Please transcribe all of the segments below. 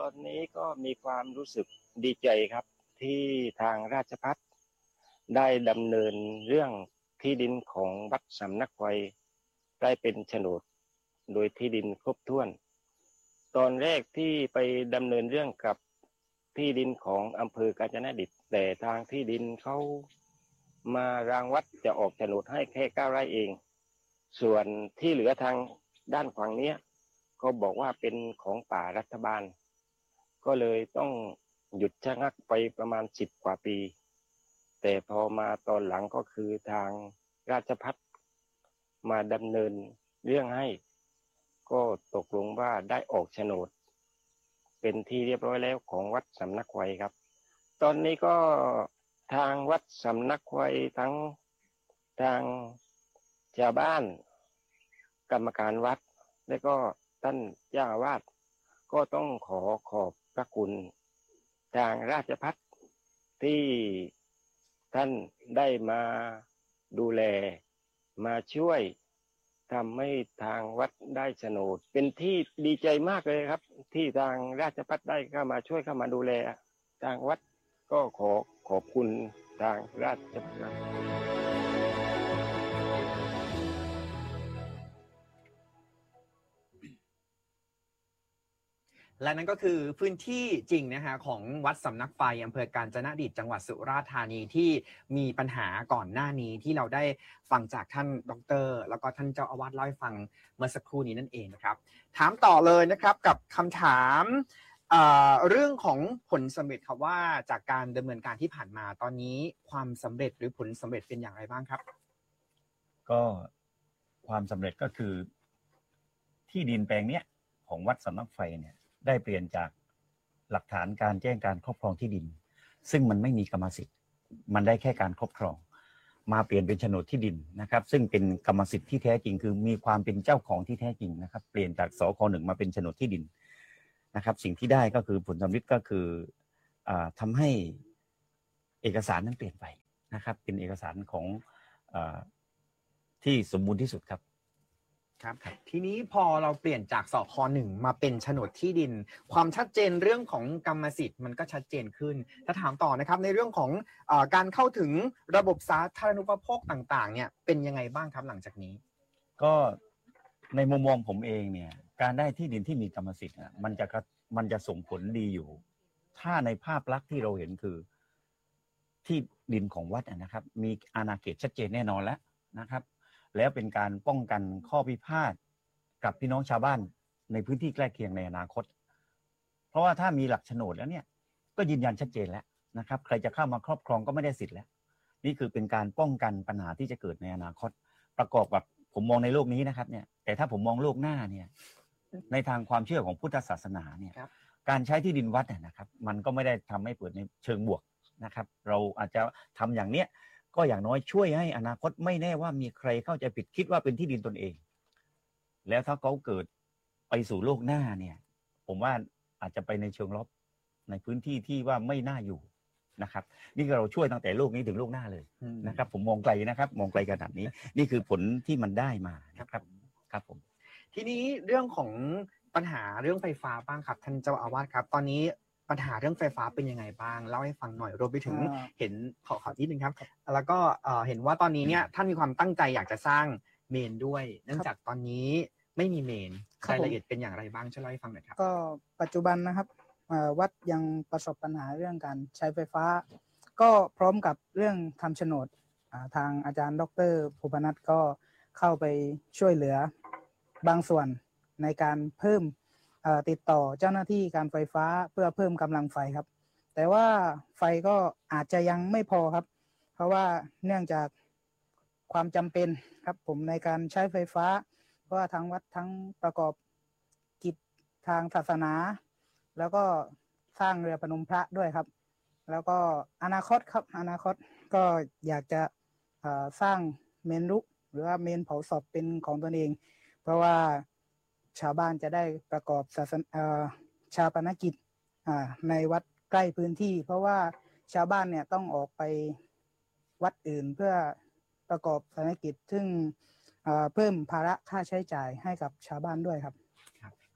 อนนี้ก็มีความรู้สึกดีใจครับที่ทางราชภัฏได้ดำเนินเรื่องที่ดินของวัดสำนักไฟได้เป็นโฉนดโดยที่ดินครบถ้วนตอนแรกที่ไปดำเนินเรื่องกับที่ดินของอำเภอกาญจนดิตแต่ทางที่ดินเขามารางวัดจะออกโฉนดให้แค่9 ไร่เองส่วนที่เหลือทางด้านฝั่งนี้เขาบอกว่าเป็นของป่ารัฐบาลก็เลยต้องหยุดชะงักไปประมาณ10 กว่าปีแต่พอมาตอนหลังก็คือทางราชภัฏมาดำเนินเรื่องให้ก็ตกลงว่าได้ออกโฉนดเป็นที่เรียบร้อยแล้วของวัดสำนักไฟครับตอนนี้ก็ทางวัดสำนักไฟทั้งทางชาวบ้านกรรมการวัดและก็ท่านเจ้าอาวาสก็ต้องขอบพระคุณทางราชภัฏที่ท่านได้มาดูแลมาช่วยทำให้ทางวัดได้โฉนดเป็นที่ดีใจมากเลยครับที่ทางราชภัฏได้เข้ามาช่วยเข้ามาดูแลทางวัดก็ขอบคุณทางราชภัฏและนั่นก็คือพื้นที่จริงนะฮะของวัดสำนักไฟอำเภอกาญจนดิตจังหวัดสุราษฎร์ธานีที่มีปัญหาก่อนหน้านี้ที่เราได้ฟังจากท่านดร.แล้วก็ท่านเจ้าอาวาสเล่าให้ฟังเมื่อสักครู่นี้นั่นเองนะครับถามต่อเลยนะครับกับคำถามเรื่องของผลสำเร็จครับว่าจากการดำเนินการที่ผ่านมาตอนนี้ความสำเร็จหรือผลสำเร็จเป็นอย่างไรบ้างครับก็ความสำเร็จก็คือที่ดินแปลงเนี้ยของวัดสำนักไฟเนี่ยได้เปลี่ยนจากหลักฐานการแจ้งการครอบครองที่ดินซึ่งมันไม่มีกรรมสิทธิ์มันได้แค่การครอบครองมาเปลี่ยนเป็นโฉนดที่ดินนะครับซึ่งเป็นกรรมสิทธิ์ที่แท้จริงคือมีความเป็นเจ้าของที่แท้จริงนะครับเปลี่ยนจากสค.1มาเป็นโฉนดที่ดินนะครับสิ่งที่ได้ก็คือผลสำลิดก็คือทำให้เอกสารนั้นเปลี่ยนไปนะครับเป็นเอกสารของที่สมบูรณ์ที่สุดครับครับทีนี้พอเราเปลี่ยนจากสค.1มาเป็นโฉนดที่ดินความชัดเจนเรื่องของกรรมสิทธิ์มันก็ชัดเจนขึ้นถ้าถามต่อนะครับในเรื่องของการเข้าถึงระบบสาธารณูปโภคต่างๆเนี่ยเป็นยังไงบ้างครับหลังจากนี้ก็ในมุมมองผมเองเนี่ยการได้ที่ดินที่มีกรรมสิทธิ์มันจะส่งผลดีอยู่ถ้าในภาพลักษณ์ที่เราเห็นคือที่ดินของวัดนะครับมีอาณาเขตชัดเจนแน่นอนแล้วนะครับแล้วเป็นการป้องกันข้อพิพาทกับพี่น้องชาวบ้านในพื้นที่ใกล้เคียงในอนาคตเพราะว่าถ้ามีหลักโฉนดแล้วเนี่ยก็ยืนยันชัดเจนแล้วนะครับใครจะเข้ามาครอบครองก็ไม่ได้สิทธิ์แล้วนี่คือเป็นการป้องกันปัญหาที่จะเกิดในอนาคตประกอบกับผมมองในโลกนี้นะครับเนี่ยแต่ถ้าผมมองโลกหน้าเนี่ยในทางความเชื่อของพุทธศาสนาเนี่ยการใช้ที่ดินวัดนะครับมันก็ไม่ได้ทำให้เปิดในเชิงบวกนะครับเราอาจจะทำอย่างเนี้ยก็อย่างน้อยช่วยให้อนาคตไม่แน่ว่ามีใครเข้าใจผิดคิดว่าเป็นที่ดินตนเองแล้วถ้าเขาเกิดไปสู่โลกหน้าเนี่ยผมว่าอาจจะไปในเชิงลบในพื้นที่ที่ว่าไม่น่าอยู่นะครับนี่เราช่วยตั้งแต่โลกนี้ถึงโลกหน้าเลยนะครับผมมองไกลนะครับมองไกลขนาดนี้นี่คือผลที่มันได้มานะครับครับผมทีนี้เรื่องของปัญหาเรื่องไฟฟ้าบ้างครับท่านเจ้าอาวาสครับตอนนี้ปัญหาเรื่องไฟฟ้าเป็นยังไงบ้างเล่าให้ฟังหน่อยรวมไปถึงเห็นขอนิดนึงครับแล้วก็เห็นว่าตอนนี้เนี่ยท่านมีความตั้งใจอยากจะสร้างเมนด้วยเนื่องจากตอนนี้ไม่มีเมนรายละเอียดเป็นอย่างไรบ้างช่วยเล่าให้ฟังหน่อยครับก็ปัจจุบันนะครับวัดยังประสบปัญหาเรื่องการใช้ไฟฟ้าก็พร้อมกับเรื่องทำโฉนดทางอาจารย์ดร.ภูพนัทก็เข้าไปช่วยเหลือบางส่วนในการเพิ่มติดต่อเจ้าหน้าที่การไฟฟ้าเพื่อเพิ่มกำลังไฟครับแต่ว่าไฟก็อาจจะยังไม่พอครับเพราะว่าเนื่องจากความจำเป็นครับผมในการใช้ไฟฟ้าเพราะว่าทางวัดทั้งประกอบกิจทางศาสนาแล้วก็สร้างเรือพนมพระด้วยครับแล้วก็อนาคตก็อยากจะสร้างเมนรุหรือว่าเมนเผาศพเป็นของตนเองเพราะว่าชาวบ้านจะได้ประกอบชาปนกิจในวัดใกล้พื้นที่เพราะว่าชาวบ้านเนี่ยต้องออกไปวัดอื่นเพื่อประกอบศาสนกิจซึ่งเพิ่มภาระค่าใช้จ่ายให้กับชาวบ้านด้วยครับ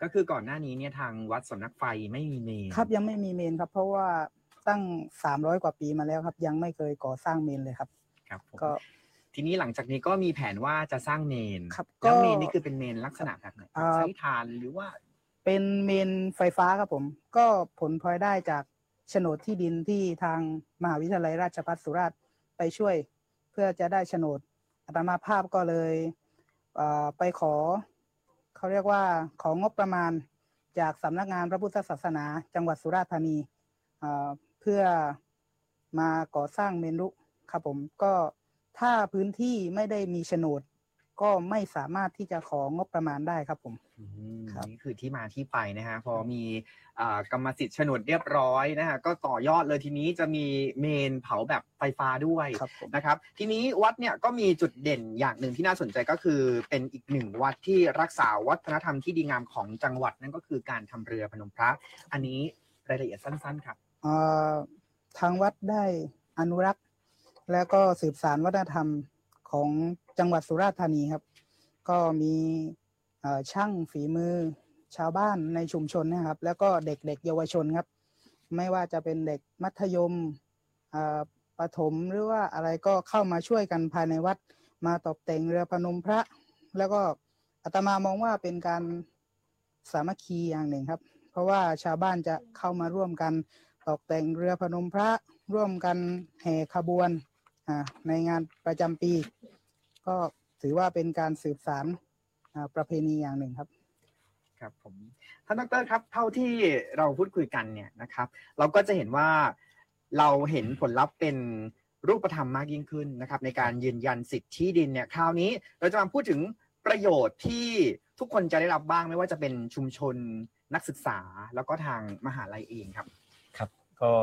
ก็คือก่อนหน้านี้เนี่ยทางวัดสำนักไฟไม่มีเมนครับยังไม่มีเมนครับเพราะว่าตั้ง300 กว่าปีมาแล้วครับยังไม่เคยก่อสร้างเมนเลยครับครับผมก็ทีนี้หลังจากนี้ก็มีแผนว่าจะสร้างเมนครับแล้วก็เมนนี่คือเป็นเมนลักษณะแบบไหนครับใช้ถ่านหรือว่าเป็นเมนไฟฟ้าครับผมก็ผลพลอยได้จากโฉนดที่ดินที่ทางมหาวิทยาลัยราชภัฏสุราษฎร์ไปช่วยเพื่อจะได้โฉนดอาตมาภาพก็เลยไปขอเขาเรียกว่าของงบประมาณจากสำนักงานพระพุทธศาสนาจังหวัดสุราษฎร์ธานีเพื่อมาก่อสร้างเมนรุครับผมก็ถ้าพื้นที่ไม่ได้มีโฉนดก็ไม่สามารถที่จะของงบประมาณได้ครับผมนี่คือที่มาที่ไปนะฮะพอมีกรรมสิทธิ์โฉนดเรียบร้อยนะฮะก็ต่อยอดเลยทีนี้จะมีเมนเผาแบบไฟฟ้าด้วยนะครับทีนี้วัดเนี่ยก็มีจุดเด่นอย่างหนึ่งที่น่าสนใจก็คือเป็นอีกหนึ่งวัดที่รักษาวัฒนธรรมที่ดีงามของจังหวัดนั่นก็คือการทำเรือพนมพระอันนี้รายละเอียดสั้นๆครับทางวัดได้อนุรักษ์และก็สืบสานวัฒนธรรมของจังหวัดสุราษฎร์ธานีครับก็มีช่างฝีมือชาวบ้านในชุมชนนะครับแล้วก็เด็กๆเยาวชนครับไม่ว่าจะเป็นเด็กมัธยมประถมหรือว่าอะไรก็เข้ามาช่วยกันภายในวัดมาตกแต่งเรือพนมพระแล้วก็อาตมามองว่าเป็นการสามัคคีอย่างหนึ่งครับเพราะว่าชาวบ้านจะเข้ามาร่วมกันตกแต่งเรือพนมพระร่วมกันแห่ขบวนในงานประจำปีก็ถือว่าเป็นการสืบสานประเพณีอย่างหนึ่งครับครับผมท่านดร.ครับเท่าที่เราพูดคุยกันเนี่ยนะครับเราก็จะเห็นว่าเราเห็นผลลัพธ์เป็นรูปธรรมมากยิ่งขึ้นนะครับในการยืนยันสิทธิที่ดินเนี่ยคราวนี้เราจะมาพูดถึงประโยชน์ที่ทุกคนจะได้รับบ้างไม่ว่าจะเป็นชุมชนนักศึกษาแล้วก็ทางมหาลัยเองครับครับก็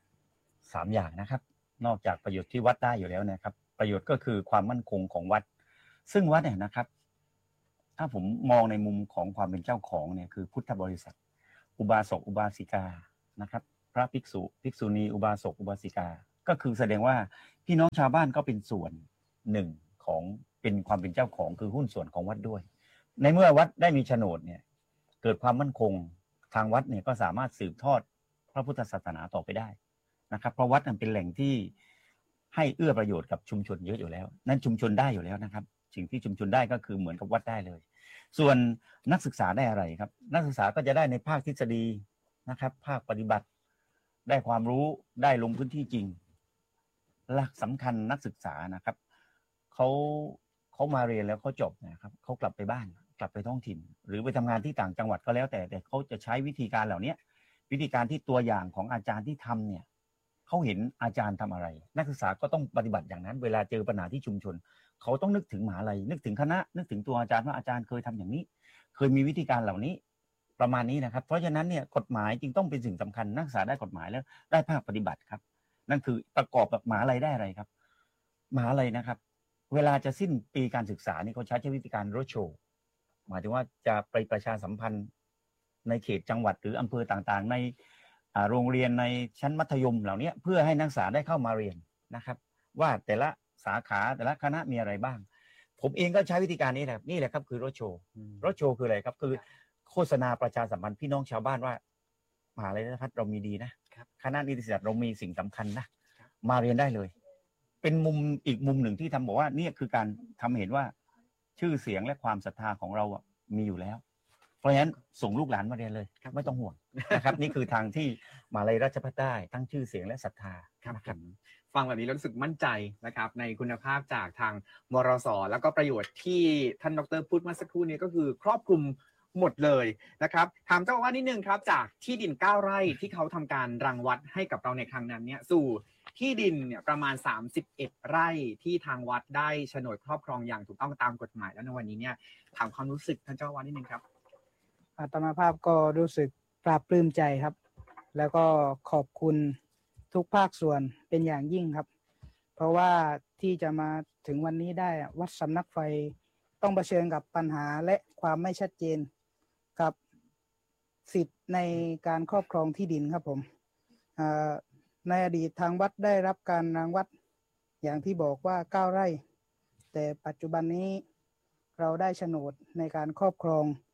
3อย่างนะครับนอกจากประโยชน์ที่วัดได้อยู่แล้วนะครับประโยชน์ก็คือความมั่นคงของวัดซึ่งวัดเนี่ยนะครับถ้าผมมองในมุมของความเป็นเจ้าของเนี่ยคือพุทธบริษัทอุบาสกอุบาสิกานะครับพระภิกษุภิกษุณีอุบาสกอุบาสิกาก็คือแสดงว่าพี่น้องชาวบ้านก็เป็นส่วนหนึ่งของเป็นความเป็นเจ้าของคือหุ้นส่วนของวัดด้วยในเมื่อวัดได้มีโฉนดเนี่ยเกิดความมั่นคงทางวัดเนี่ยก็สามารถสืบทอดพระพุทธศาสนาต่อไปได้นะครับเพราะวัดเป็นแหล่งที่ให้เอื้อประโยชน์กับชุมชนเยอะอยู่แล้วนั่นชุมชนได้อยู่แล้วนะครับสิ่งที่ชุมชนได้ก็คือเหมือนกับวัดได้เลยส่วนนักศึกษาได้อะไรครับนักศึกษาก็จะได้ในภาคทฤษฎีนะครับภาคปฏิบัติได้ความรู้ได้ลงพื้นที่จริงหลักสำคัญนักศึกษานะครับเขามาเรียนแล้วเขาจบนะครับเขากลับไปบ้านกลับไปท้องถิ่นหรือไปทำงานที่ต่างจังหวัดก็แล้วแต่เขาจะใช้วิธีการเหล่านี้วิธีการที่ตัวอย่างของอาจารย์ที่ทำเนี่ยเขาเห็นอาจารย์ทำอะไรนักศึกษาก็ต้องปฏิบัติอย่างนั้นเวลาเจอปัญหาที่ชุมชนเขาต้องนึกถึงมหาลัยนึกถึงคณะนึกถึงตัวอาจารย์ว่าอาจารย์เคยทำอย่างนี้เคยมีวิธีการเหล่านี้ประมาณนี้นะครับเพราะฉะนั้นเนี่ยกฎหมายจึงต้องเป็นสิ่งสำคัญนักศึกษาได้กฎหมายแล้วได้ภาคปฏิบัติครับนั่นคือประกอบกับมหาลัยได้อะไรครับมหาลัยนะครับเวลาจะสิ้นปีการศึกษานี่เขาใช้วิธีการโรดโชว์หมายถึงว่าจะไปประชาสัมพันธ์ในเขตจังหวัดหรืออำเภอต่างๆในโรงเรียนในชั้นมัธยมเหล่านี้เพื่อให้นักศึกษาได้เข้ามาเรียนนะครับว่าแต่ละสาขาแต่ละคณะมีอะไรบ้างผมเองก็ใช้วิธีการนี้แหละนี่แหละครับคือโรดโชว์คืออะไรครับคือโฆษณาประชาสัมพันธ์พี่น้องชาวบ้านว่ามหาลัยราชภัฏเรามีดีนะคณะนิติศาสตร์เรามีสิ่งสำคัญนะมาเรียนได้เลยเป็นมุมอีกมุมหนึ่งที่ทำบอกว่านี่คือการทำเห็นว่าชื่อเสียงและความศรัทธาของเรามีอยู่แล้วเพราะฉะนั้นส่งลูกหลานมาเรียนเลยไม่ต้องห่วงนะครับนี่คือทางที่มหาลัยราชภัฏได้ทั้งชื่อเสียงและศรัทธาครับฟังแบบนี้รู้สึกมั่นใจนะครับในคุณภาพจากทางมรส.แล้วก็ประโยชน์ที่ท่านดร.พูดเมื่อสักครู่นี้ก็คือครอบคลุมหมดเลยนะครับถามเจ้าอาวาสนิดนึงครับจากที่ดิน9 ไร่ที่เขาทำการรังวัดให้กับเราในครั้งนั้นเนี่ยสู่ที่ดินเนี่ยประมาณ31 ไร่ที่ทางวัดได้โฉนดครอบครองอย่างถูกต้องตามกฎหมายแล้วในวันนี้เนี่ยถามความรู้สึกท่านเจ้าอาวาสนิดนึงครับอาตมาภาพก็รู้สึกปลาบปลื้มใจครับแล้วก็ขอบคุณทุกภาคส่วนเป็นอย่างยิ่งครับเพราะว่าที่จะมาถึงวันนี้ได้วัดสำนักไฟต้องเผชิญกับปัญหาและความไม่ชัดเจนกับสิทธิ์ในการครอบครองที่ดินครับผมในอดีตทางวัดได้รับการรังวัดอย่างที่บอกว่า9 ไร่แต่ปัจจุบันนี้เราได้โฉนดในการครอบครอง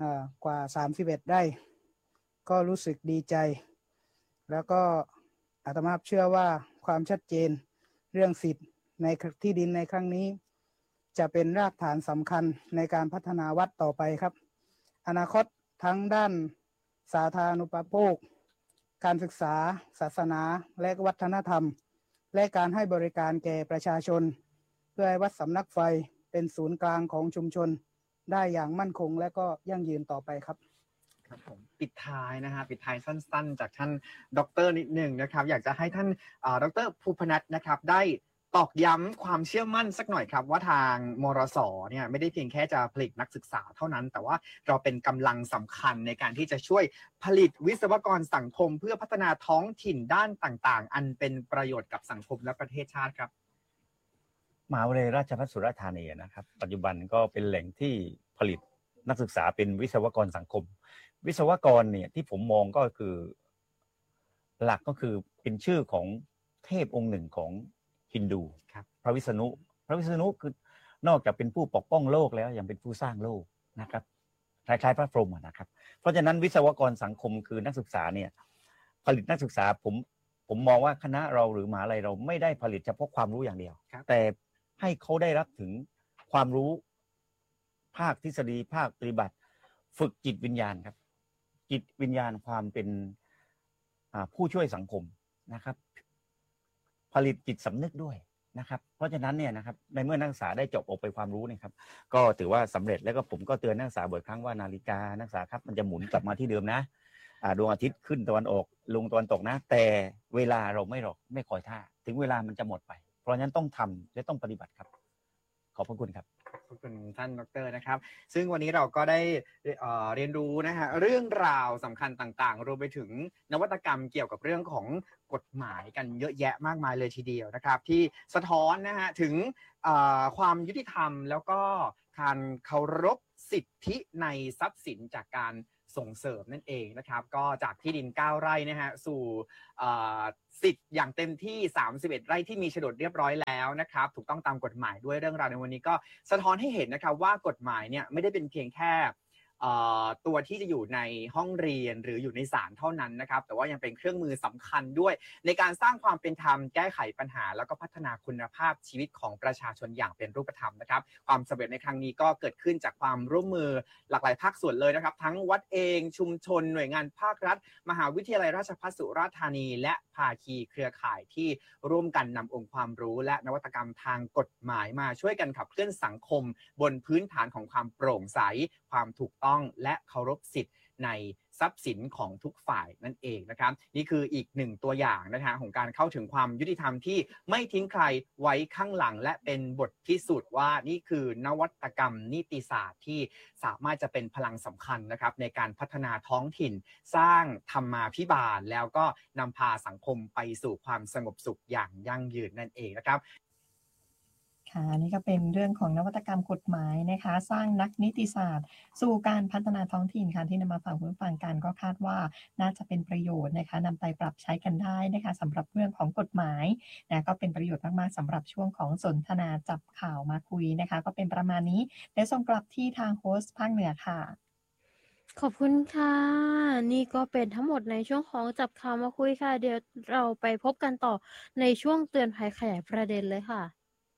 กว่า31ไร่ก็รู้สึกดีใจแล้วก็อาตมาเชื่อว่าความชัดเจนเรื่องสิทธิ์ในที่ดินในครั้งนี้จะเป็นรากฐานสำคัญในการพัฒนาวัดต่อไปครับอนาคตทั้งด้านสาธารณูปโภคการศึกษาศาสนาและวัฒนธรรมและการให้บริการแก่ประชาชนเพื่อให้วัดสำนักไฟเป็นศูนย์กลางของชุมชนได้อย่างมั่นคงและก็ยั่งยืนต่อไปครับครับผมปิดท้ายนะฮะปิดท้ายสั้นๆจากท่านดร.นิดหนึ่งนะครับอยากจะให้ท่านดร.ภูพนัสนะครับได้ตอกย้ำความเชื่อมั่นสักหน่อยครับว่าทางมรส.เนี่ยไม่ได้เพียงแค่จะผลิตนักศึกษาเท่านั้นแต่ว่าเราเป็นกำลังสำคัญในการที่จะช่วยผลิตวิศวกรสังคมเพื่อพัฒนาท้องถิ่นด้านต่างๆอันเป็นประโยชน์กับสังคมและประเทศชาติครับมหาวิทยาลัยราชภัฏสุราษฎร์ธานีนะครับปัจจุบันก็เป็นแหล่งที่ผลิตนักศึกษาเป็นวิศวกรสังคมวิศวกรเนี่ยที่ผมมองก็คือหลักก็คือเป็นชื่อของเทพองค์หนึ่งของฮินดูพระวิษณุคือนอกจากเป็นผู้ปกป้องโลกแล้วยังเป็นผู้สร้างโลกนะครับคล้ายๆพระพรหมนะครับเพราะฉะนั้นวิศวกรสังคมคือนักศึกษาเนี่ยผลิตนักศึกษาผมมองว่าคณะเราหรือมหาลัยเราไม่ได้ผลิตเฉพาะความรู้อย่างเดียวแต่ให้เขาได้รับถึงความรู้ภาคทฤษฎีภาคปฏิบัติฝึกจิตวิญญาณครับจิตวิญญาณความเป็นผู้ช่วยสังคมนะครับผลิตจิตสำนึกด้วยนะครับเพราะฉะนั้นเนี่ยนะครับในเมื่อนักศึกษาได้จบออกไปความรู้เนี่ยครับก็ถือว่าสำเร็จแล้วก็ผมก็เตือนนักศึกษาบ่อยครั้งว่านาฬิกานักศึกษาครับมันจะหมุนกลับมาที่เดิมนะดวงอาทิตย์ขึ้นตะวันออกลงตะวันตกนะแต่เวลาเราไม่คอยท่าถึงเวลามันจะหมดไปเพราะฉะนั้นต้องทำและต้องปฏิบัติครับขอบพระคุณครับขอบคุณท่านดร.นะครับซึ่งวันนี้เราก็ได้เรียนรู้นะฮะเรื่องราวสำคัญต่างๆรวมไปถึงนวัตกรรมเกี่ยวกับเรื่องของกฎหมายกันเยอะแยะมากมายเลยทีเดียวนะครับที่สะท้อนนะฮะถึงความยุติธรรมแล้วก็การเคารพสิทธิในทรัพย์สินจากการส่งเสริมนั่นเองนะครับก็จากที่ดิน9 ไร่นะฮะสู่สิทธิ์อย่างเต็มที่31 ไร่ที่มีโฉนดเรียบร้อยแล้วนะครับถูกต้องตามกฎหมายด้วยเรื่องราวในวันนี้ก็สะท้อนให้เห็นนะครับว่ากฎหมายเนี่ยไม่ได้เป็นเพียงแค่ตัวที่จะอยู่ในห้องเรียนหรืออยู่ในศาลเท่านั้นนะครับแต่ว่ายังเป็นเครื่องมือสำคัญด้วยในการสร้างความเป็นธรรมแก้ไขปัญหาแล้วก็พัฒนาคุณภาพชีวิตของประชาชนอย่างเป็นรูปธรรมนะครับความสำเร็จในครั้งนี้ก็เกิดขึ้นจากความร่วมมือหลากหลายภาคส่วนเลยนะครับทั้งวัดเองชุมชนหน่วยงานภาครัฐมหาวิทยาลัยราชภัฏสุราษฎร์ธานีและภาคีเครือข่ายที่ร่วมกันนำองค์ความรู้และนวัตกรรมทางกฎหมายมาช่วยกันขับเคลื่อนสังคมบนพื้นฐานของความโปร่งใสความถูกต้องและเคารพสิทธิ์ในทรัพย์สินของทุกฝ่ายนั่นเองนะครับนี่คืออีกหนึ่งตัวอย่างนะฮะของการเข้าถึงความยุติธรรมที่ไม่ทิ้งใครไว้ข้างหลังและเป็นบทพิสูจน์ว่านี่คือนวัตกรรมนิติศาสตร์ที่สามารถจะเป็นพลังสำคัญนะครับในการพัฒนาท้องถิ่นสร้างธรรมาภิบาลแล้วก็นำพาสังคมไปสู่ความสงบสุขอย่างยั่งยืนนั่นเองนะครับค่ะนี่ก็เป็นเรื่องของนวัตกรรมกฎหมายนะคะสร้างนักนิติศาสตร์สู่การพัฒนาท้องถิ่นค่ะที่นำมาฝากคุณผู้ฟังกันก็คาดว่าน่าจะเป็นประโยชน์นะคะนำไปปรับใช้กันได้นะคะสำหรับเรื่องของกฎหมายนะก็เป็นประโยชน์มากๆสำหรับช่วงของสนทนาจับข่าวมาคุยนะคะก็เป็นประมาณนี้เดี๋ยวส่งกลับที่ทางโฮสต์ภาคเหนือค่ะขอบคุณค่ะนี่ก็เป็นทั้งหมดในช่วงของจับข่าวมาคุยค่ะเดี๋ยวเราไปพบกันต่อในช่วงเตือนภัยขยายประเด็นเลยค่ะ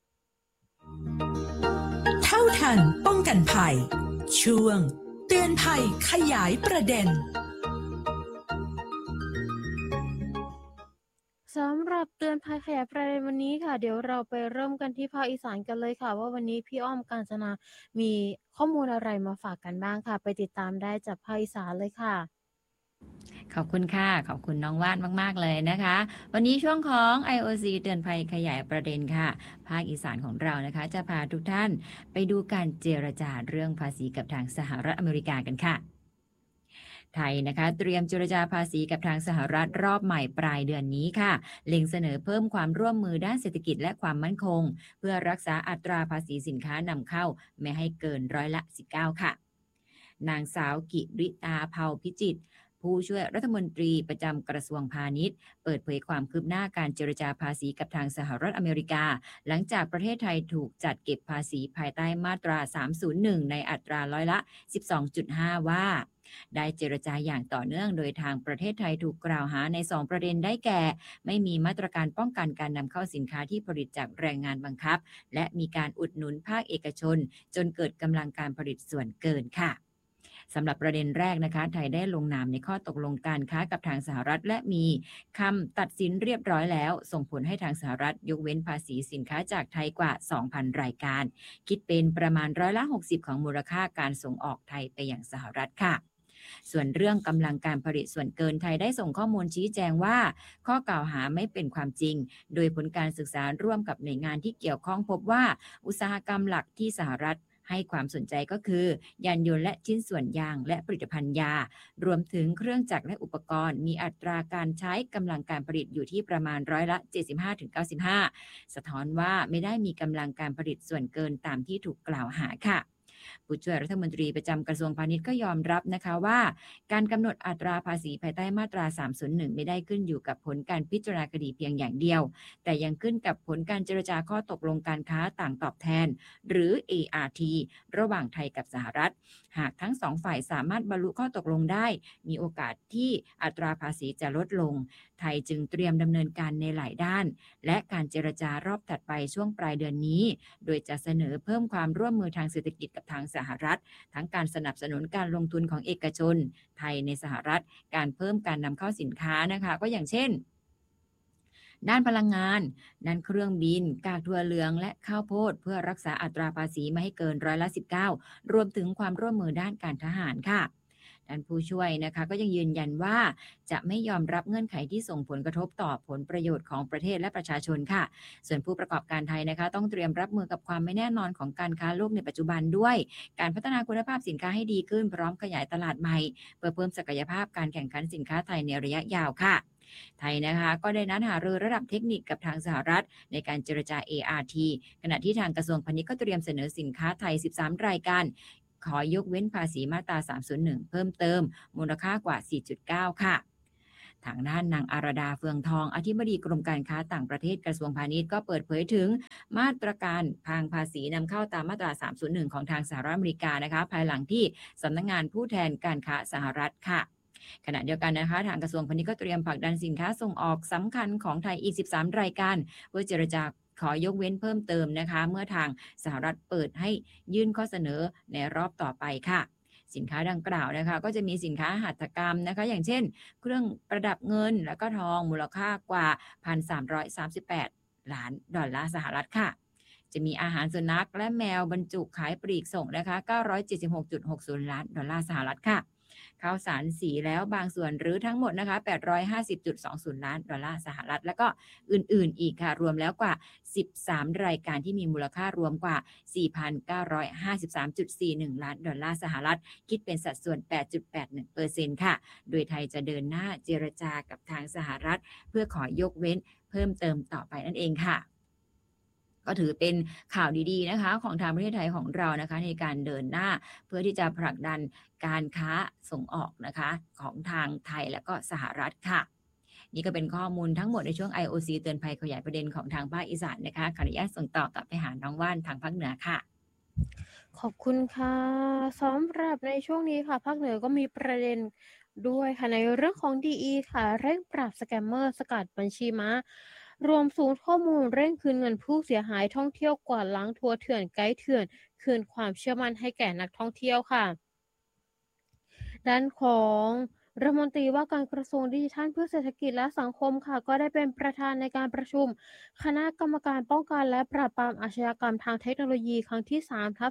เท่าทันป้องกันภัยช่วงเตือนภัยขยายประเด็นสำหรับเตือนภัยขยายประเด็นวันนี้ค่ะเดี๋ยวเราไปเริ่มกันที่ภาคอีสานกันเลยค่ะว่าวันนี้พี่อ้อมกาญจนามีข้อมูลอะไรมาฝากกันบ้างค่ะไปติดตามได้จากภาคอีสานเลยค่ะขอบคุณค่ะขอบคุณน้องวาดมากๆเลยนะคะวันนี้ช่วงของ IOC เตือนภัยขยายประเด็นค่ะภาคอีสานของเรานะคะจะพาทุกท่านไปดูการเจรจาเรื่องภาษีกับทางสหรัฐอเมริกากันค่ะไทยนะคะเตรียมเจรจาภาษีกับทางสหรัฐรอบใหม่ปลายเดือนนี้ค่ะเล็งเสนอเพิ่มความร่วมมือด้านเศรษฐกิจและความมั่นคงเพื่อรักษาอัตราภาษีสินค้านำเข้าไม่ให้เกิน19%ค่ะนางสาวกิริตาเผ่าพิจิตรผู้ช่วยรัฐมนตรีประจำกระทรวงพาณิชย์เปิดเผยความคืบหน้าการเจรจาภาษีกับทางสหรัฐอเมริกาหลังจากประเทศไทยถูกจัดเก็บภาษีภายใต้มาตรา 301 ในอัตราร้อยละ 12.5 ว่าได้เจรจาอย่างต่อเนื่องโดยทางประเทศไทยถูกกล่าวหาใน2ประเด็นได้แก่ไม่มีมาตรการป้องกันการนำเข้าสินค้าที่ผลิตจากแรงงานบังคับและมีการอุดหนุนภาคเอกชนจนเกิดกำลังการผลิตส่วนเกินค่ะสำหรับประเด็นแรกนะคะไทยได้ลงนามในข้อตกลงการค้ากับทางสหรัฐและมีคำตัดสินเรียบร้อยแล้วส่งผลให้ทางสหรัฐยกเว้นภาษีสินค้าจากไทยกว่า 2,000 รายการคิดเป็นประมาณร้อยละ 60 ของมูลค่าการส่งออกไทยไปยังสหรัฐค่ะส่วนเรื่องกำลังการผลิตส่วนเกินไทยได้ส่งข้อมูลชี้แจงว่าข้อกล่าวหาไม่เป็นความจริงโดยผลการศึกษาร่วมกับหน่วยงานที่เกี่ยวข้องพบว่าอุตสาหกรรมหลักที่สหรัฐให้ความสนใจก็คือยานยนต์และชิ้นส่วนยางและผลิตภัณฑ์ยารวมถึงเครื่องจักรและอุปกรณ์มีอัตราการใช้กำลังการผลิตอยู่ที่ประมาณร้อยละ 75-95 สะท้อนว่าไม่ได้มีกำลังการผลิตส่วนเกินตามที่ถูกกล่าวหาค่ะผู้ช่วยรัฐมนตรีประจำกระทรวงพาณิชย์ก็ยอมรับนะคะว่าการกำหนดอัตราภาษีภายใต้มาตรา 301 ไม่ได้ขึ้นอยู่กับผลการพิจารณาคดีเพียงอย่างเดียวแต่ยังขึ้นกับผลการเจรจาข้อตกลงการค้าต่างตอบแทนหรือ ART ระหว่างไทยกับสหรัฐหากทั้งสองฝ่ายสามารถบรรลุข้อตกลงได้มีโอกาสที่อัตราภาษีจะลดลงไทยจึงเตรียมดำเนินการในหลายด้านและการเจรจารอบถัดไปช่วงปลายเดือนนี้โดยจะเสนอเพิ่มความร่วมมือทางเศรษฐกิจกับทางสหรัฐทั้งการสนับสนุนการลงทุนของเอกชนไทยในสหรัฐการเพิ่มการนำเข้าสินค้านะคะก็อย่างเช่นด้านพลังงานด้านเครื่องบินกากถั่วเหลืองและข้าวโพดเพื่อรักษาอัตราภาษีไม่ให้เกินร้อยละ 19รวมถึงความร่วมมือด้านการทหารค่ะด้านผู้ช่วยนะคะก็ยังยืนยันว่าจะไม่ยอมรับเงื่อนไขที่ส่งผลกระทบต่อผลประโยชน์ของประเทศและประชาชนค่ะส่วนผู้ประกอบการไทยนะคะต้องเตรียมรับมือกับความไม่แน่นอนของการค้าโลกในปัจจุบันด้วยการพัฒนาคุณภาพสินค้าให้ดีขึ้นพร้อมขยายตลาดใหม่เพื่อเพิ่มศักยภาพการแข่งขันสินค้าไทยในระยะยาวค่ะไทยนะคะก็ได้นัดหารือระดับเทคนิคกับทางสหรัฐในการเจรจา ART ขณะที่ทางกระทรวงพาณิชย์ก็เตรียมเสนอสินค้าไทย13รายการขอยกเว้นภาษีมาตรา 301 เพิ่มเติมมูลค่ากว่า 4.9 ค่ะทางด้านนางอาราดาเฟืองทองอธิบดีกรมการค้าต่างประเทศกระทรวงพาณิชย์ก็เปิดเผยถึงมาตรการทางภาษีนำเข้าตามมาตรา 301 ของทางสหรัฐอเมริกานะคะภายหลังที่สำนักงานผู้แทนการค้าสหรัฐค่ะขณะเดียวกันนะคะทางกระทรวงพาณิชย์ก็เตรียมผลักดันสินค้าส่งออกสำคัญของไทยอีก13รายการเพื่อเจรจาขอยกเว้นเพิ่มเติมนะคะเมื่อทางสหรัฐเปิดให้ยื่นข้อเสนอในรอบต่อไปค่ะสินค้าดังกล่าวนะคะก็จะมีสินค้าหัตถกรรมนะคะอย่างเช่นเครื่องประดับเงินและก็ทองมูลค่ากว่า 1,338 ล้านดอลลาร์สหรัฐค่ะจะมีอาหารสุนัขและแมวบรรจุขายปลีกส่งนะคะ 976.60 ล้านดอลลาร์สหรัฐค่ะข้าวสารสีแล้วบางส่วนหรือทั้งหมดนะคะ 850.20 ล้านดอลลาร์สหรัฐแล้วก็อื่นๆอีกค่ะรวมแล้วกว่า13รายการที่มีมูลค่ารวมกว่า 4,953.41 ล้านดอลลาร์สหรัฐคิดเป็นสัดส่วน 8.81% ค่ะโดยไทยจะเดินหน้าเจรจากับทางสหรัฐเพื่อขอยกเว้นเพิ่มเติมต่อไปนั่นเองค่ะก็ถือเป็นข่าวดีๆนะคะของทางประเทศไทยของเรานะคะในการเดินหน้าเพื่อที่จะผลักดันการค้าส่งออกนะคะของทางไทยและก็สหรัฐค่ะนี่ก็เป็นข้อมูลทั้งหมดในช่วง IOC เตือนภัยขยายประเด็นของทางภาคอีสานนะคะขออนุญาตส่งต่อกลับไปหาน้องว่านทางภาคเหนือค่ะขอบคุณค่ะสำหรับในช่วงนี้ค่ะภาคเหนือก็มีประเด็นด้วยค่ะในเรื่องของ DE ค่ะเร่งปราบสแกมเมอร์สกัดบัญชีม้ารวมศูนย์ข้อมูลเร่งคืนเงินผู้เสียหายท่องเที่ยวกวาดล้างทัวร์เถื่อนไกด์เถื่อนคืนความเชื่อมั่นให้แก่นักท่องเที่ยวค่ะด้านของรัฐมนตรีว่าการกระทรวงดิจิทัลเพื่อเศรษฐกิจและสังคมค่ะก็ได้เป็นประธานในการประชุมคณะกรรมการป้องกันและปราบปรามอาชญากรรมทางเทคโนโลยีครั้งที่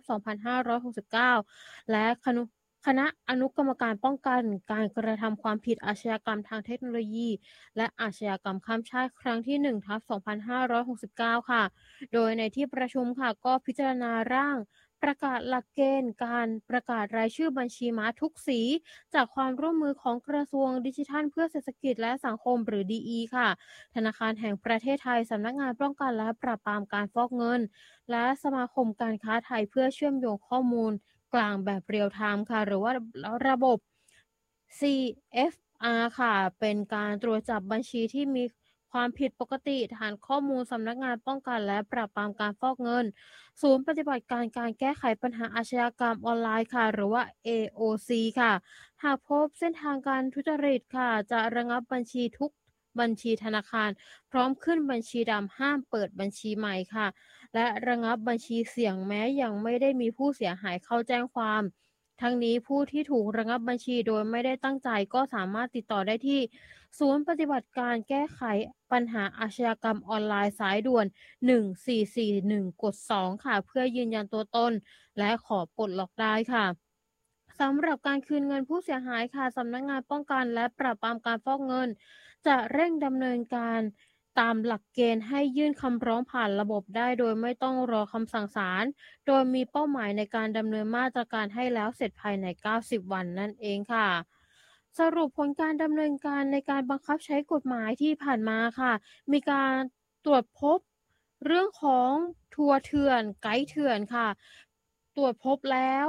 3/2569 และคณะอนุกรรมการป้องกันการกระทำความผิดอาชญากรรมทางเทคโนโลยีและอาชญากรรมข้ามชาติครั้งที่ 1/2569 ค่ะโดยในที่ประชุมค่ะก็พิจารณาร่างประกาศหลักเกณฑ์การประกาศรายชื่อบัญชีม้าทุกสีจากความร่วมมือของกระทรวงดิจิทัลเพื่อเศรษฐกิจและสังคมหรือ DE ค่ะธนาคารแห่งประเทศไทยสำนักงานป้องกันและปราบปรามการฟอกเงินและสมาคมการค้าไทยเพื่อเชื่อมโยงข้อมูลกลางแบบเรียลไทม์ค่ะหรือว่าระบบ CFP 4R ค่ะเป็นการตรวจจับบัญชีที่มีความผิดปกติฐานข้อมูลสำนักงานป้องกันและปราบปรามการฟอกเงินศูนย์ปฏิบัติการการแก้ไขปัญหาอาชญากรรมออนไลน์ค่ะหรือว่า AOC ค่ะหากพบเส้นทางการทุจริตค่ะจะระงับบัญชีทุกบัญชีธนาคารพร้อมขึ้นบัญชีดำห้ามเปิดบัญชีใหม่ค่ะและระงับบัญชีเสี่ยงแม้ยังไม่ได้มีผู้เสียหายเข้าแจ้งความทั้งนี้ผู้ที่ถูกระงับบัญชีโดยไม่ได้ตั้งใจก็สามารถติดต่อได้ที่ศูนย์ปฏิบัติการแก้ไขปัญหาอาชญากรรมออนไลน์สายด่วน1441กด2ค่ะเพื่อยืนยันตัวตนและขอปลดล็อกได้ค่ะสำหรับการคืนเงินผู้เสียหายค่ะสำนักงานป้องกันและปราบปรามการฟอกเงินจะเร่งดำเนินการตามหลักเกณฑ์ให้ยื่นคำร้องผ่านระบบได้โดยไม่ต้องรอคำสั่งศาลโดยมีเป้าหมายในการดำเนินมาตรการให้แล้วเสร็จภายใน90วันนั่นเองค่ะสรุปผลการดำเนินการในการบังคับใช้กฎหมายที่ผ่านมาค่ะมีการตรวจพบเรื่องของทัวร์เถื่อนไกด์เถื่อนค่ะตรวจพบแล้ว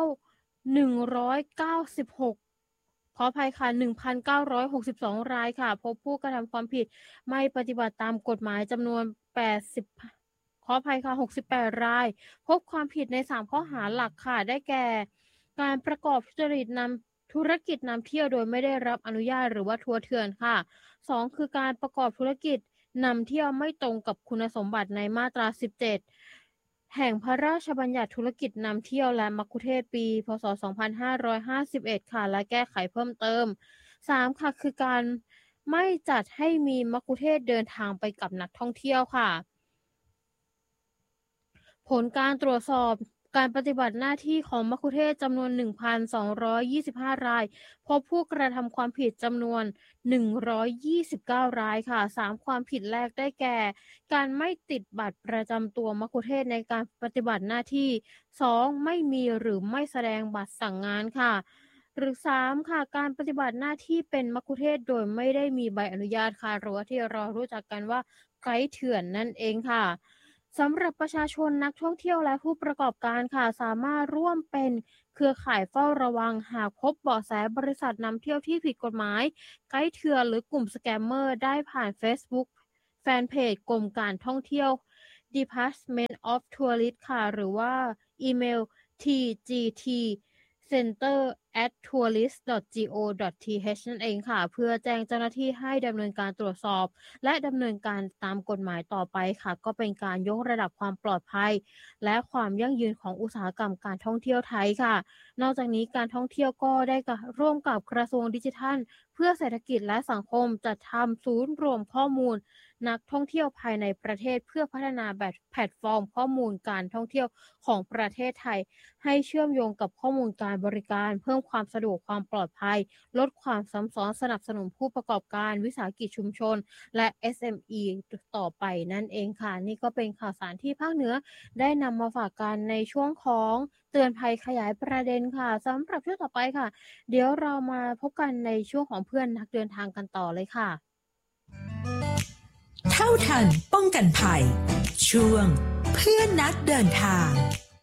196ขออภัยค่ะ1,962 รายค่ะพบผู้กระทำความผิดไม่ปฏิบัติตามกฎหมายจำนวน80ขออภัยค่ะ68 รายพบความผิดใน3ข้อหาหลักค่ะได้แก่การประกอบธุรกิจนำเที่ยวโดยไม่ได้รับอนุญาตหรือว่าทัวร์เถื่อนค่ะ2คือการประกอบธุรกิจนำเที่ยวไม่ตรงกับคุณสมบัติในมาตรา17แห่งพระราชบัญญัติธุรกิจนำเที่ยวและมัคคุเทศก์ปีพ.ศ. 2551ค่ะและแก้ไขเพิ่มเติม3ค่ะคือการไม่จัดให้มีมัคคุเทศก์เดินทางไปกับนักท่องเที่ยวค่ะผลการตรวจสอบการปฏิบัติหน้าที่ของมัคคุเทศก์จำนวน 1,225 รายพบผู้กระทำความผิดจำนวน129 รายค่ะ3ความผิดแรกได้แก่การไม่ติดบัตรประจำตัวมัคคุเทศก์ในการปฏิบัติหน้าที่2ไม่มีหรือไม่แสดงบัตรสั่งงานค่ะหรือ3ค่ะการปฏิบัติหน้าที่เป็นมัคคุเทศก์โดยไม่ได้มีใบอนุญาตค่ะหรือว่าที่เรารู้จักกันว่าไกด์เถื่อนนั่นเองค่ะสำหรับประชาชนนักท่องเที่ยวและผู้ประกอบการค่ะสามารถร่วมเป็นเครือข่ายเฝ้าระวังหากพบเบาะแสบริษัทนำเที่ยวที่ผิดกฎหมายไกด์เถื่อนหรือกลุ่มสแกมเมอร์ได้ผ่าน Facebook แฟนเพจกรมการท่องเที่ยว Department of Tourism ค่ะหรือว่าอีเมล tgt.center@tourist.go.th นั่นเองค่ะเพื่อแจ้งเจ้าหน้าที่ให้ดำเนินการตรวจสอบและดำเนินการตามกฎหมายต่อไปค่ะก็เป็นการยกระดับความปลอดภัยและความยั่งยืนของอุตสาหกรรมการท่องเที่ยวไทยค่ะนอกจากนี้การท่องเที่ยวก็ได้ร่วมกับกระทรวงดิจิทัลเพื่อเศรษฐกิจและสังคมจัดทำศูนย์รวมข้อมูลนักท่องเที่ยวภายในประเทศเพื่อพัฒนาแบบแพลตฟอร์มข้อมูลการท่องเที่ยวของประเทศไทยให้เชื่อมโยงกับข้อมูลการบริการเพิ่มความสะดวกความปลอดภัยลดความซ้ำซ้อนสนับสนุนผู้ประกอบการวิสาหกิจชุมชนและ SME ต่อไปนั่นเองค่ะนี่ก็เป็นข่าวสารที่ภาคเหนือได้นำมาฝากกันในช่วงของเตือนภัยขยายประเด็นค่ะสำหรับช่วงต่อไปค่ะเดี๋ยวเรามาพบกันในช่วงของเพื่อนนักเดินทางกันต่อเลยค่ะเท่าทันป้องกันภัยช่วงเพื่อนนักเดินทาง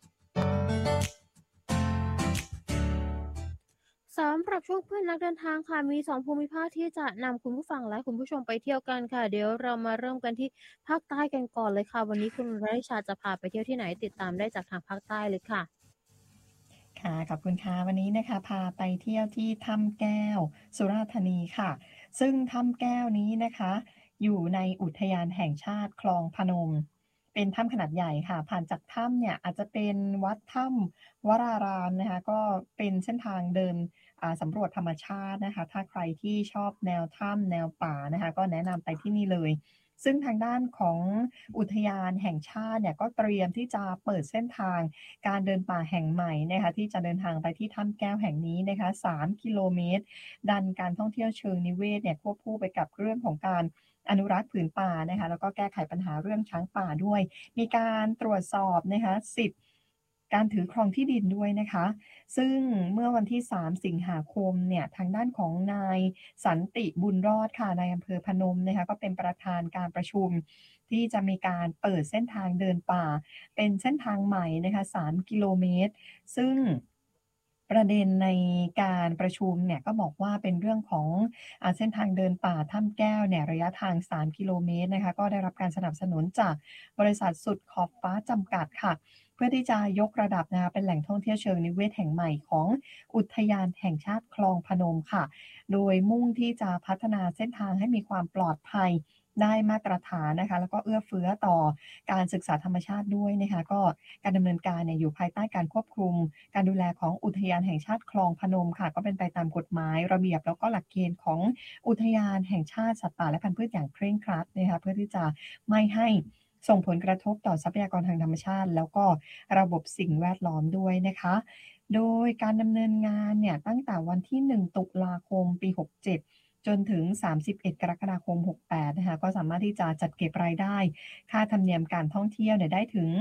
สำหรับช่วงเพื่อนนักเดินทางค่ะมี2ภูมิภาคที่จะนำคุณผู้ฟังและคุณผู้ชมไปเที่ยวกันค่ะเดี๋ยวเรามาเริ่มกันที่ภาคใต้กันก่อนเลยค่ะวันนี้คุณรัชชาจะพาไปเที่ยวที่ไหนติดตามได้จากทางภาคใต้เลยค่ะค่ะขอบคุณค่ะวันนี้นะคะพาไปเที่ยวที่ถ้ำแก้วสุราษฎร์ธานีค่ะซึ่งถ้ำแก้วนี้นะคะอยู่ในอุทยานแห่งชาติคลองพนมเป็นถ้ำขนาดใหญ่ค่ะผ่านจากถ้ำเนี่ยอาจจะเป็นวัดถ้ำวรารามนะคะก็เป็นเส้นทางเดินสำรวจธรรมชาตินะคะถ้าใครที่ชอบแนวถ้ำแนวป่านะคะก็แนะนำไปที่นี่เลยซึ่งทางด้านของอุทยานแห่งชาติเนี่ยก็เตรียมที่จะเปิดเส้นทางการเดินป่าแห่งใหม่นะคะที่จะเดินทางไปที่ถ้ำแก้วแห่งนี้นะคะ3 กิโลเมตรดันการท่องเที่ยวเชิงนิเวศเนี่ยควบคู่ไปกับเรื่องของการอนุรักษ์ผืนป่านะคะแล้วก็แก้ไขปัญหาเรื่องช้างป่าด้วยมีการตรวจสอบนะคะสิทธิ์การถือครองที่ดินด้วยนะคะซึ่งเมื่อวันที่3 สิงหาคมเนี่ยทางด้านของนายสันติบุญรอดค่ะนายอำเภอพนมนะคะก็เป็นประธานการประชุมที่จะมีการเปิดเส้นทางเดินป่าเป็นเส้นทางใหม่นะคะ3 กิโลเมตรซึ่งประเด็นในการประชุมเนี่ยก็บอกว่าเป็นเรื่องของเส้นทางเดินป่าถ้ำแก้วเนี่ยระยะทาง3กิโลเมตรนะคะก็ได้รับการสนับสนุนจากบริษัทสุดขอบฟ้าจำกัดค่ะเพื่อที่จะยกระดับนะคะเป็นแหล่งท่องเที่ยวเชิงนิเวศแห่งใหม่ของอุทยานแห่งชาติคลองพนมค่ะโดยมุ่งที่จะพัฒนาเส้นทางให้มีความปลอดภัยได้มาตรฐานนะคะแล้วก็เอื้อเฟื้อต่อการศึกษาธรรมชาติด้วยนะคะก็การดำเนินการเนี่ยอยู่ภายใต้การควบคุมการดูแลของอุทยานแห่งชาติคลองพนมค่ะก็เป็นไปตามกฎหมายระเบียบแล้วก็หลักเกณฑ์ของอุทยานแห่งชาติสัตว์ป่าและพันธุ์พืชอย่างเคร่งครัดนะคะเพื่อที่จะไม่ให้ส่งผลกระทบต่อทรัพยากรทางธรรมชาติแล้วก็ระบบสิ่งแวดล้อมด้วยนะคะโดยการดำเนินงานเนี่ยตั้งแต่วันที่1ตุลาคมปี67จนถึง31กรกฎาคม68นะคะก็สามารถที่จะจัดเก็บรายได้ค่าธรรมเนียมการท่องเที่ยวเนี่ยได้ถึง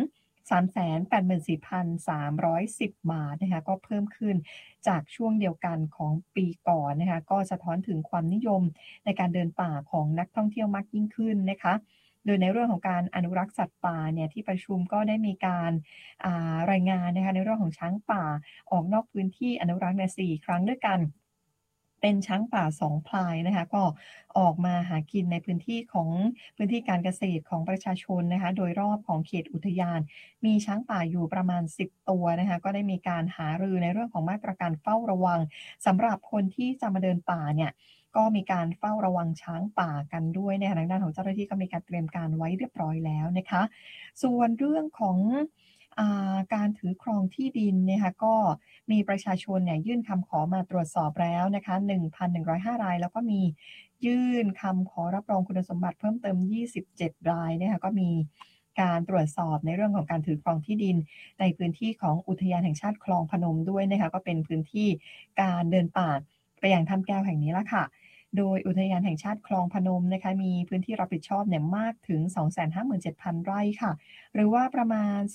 384,310 บาทนะคะก็เพิ่มขึ้นจากช่วงเดียวกันของปีก่อนนะคะก็สะท้อนถึงความนิยมในการเดินป่าของนักท่องเที่ยวมากยิ่งขึ้นนะคะโดยในเรื่องของการอนุรักษ์สัตว์ป่าเนี่ยที่ประชุมก็ได้มีการรายงานนะคะในเรื่องของช้างป่าออกนอกพื้นที่อนุรักษ์ใน4ครั้งด้วยกันเป็นช้างป่า2พลายนะคะก็ออกมาหากินในพื้นที่การเกษตรของประชาชนนะคะโดยรอบของเขตอุทยานมีช้างป่าอยู่ประมาณ10ตัวนะคะก็ได้มีการหารือในเรื่องของมาตรการเฝ้าระวังสำหรับคนที่จะมาเดินป่าเนี่ยก็มีการเฝ้าระวังช้างป่ากันด้วยในทางด้านของเจ้าหน้าที่ก็มีการเตรียมการไว้เรียบร้อยแล้วนะคะส่วนเรื่องของการถือครองที่ดินนะคะก็มีประชาชนเนี่ยยื่นคำขอมาตรวจสอบแล้วนะคะ 1,105 รายแล้วก็มียื่นคำขอรับรองคุณสมบัติเพิ่มเติม27รายนะคะก็มีการตรวจสอบในเรื่องของการถือครองที่ดินในพื้นที่ของอุทยานแห่งชาติคลองพนมด้วยนะคะก็เป็นพื้นที่การเดินป่าไปยังถ้ำแก้วแห่งนี้ละค่ะโดยอุทยานแห่งชาติคลองพนมนะคะมีพื้นที่รับผิดชอบเนี่ยมากถึง 257,000 ไร่ค่ะหรือว่าประมาณ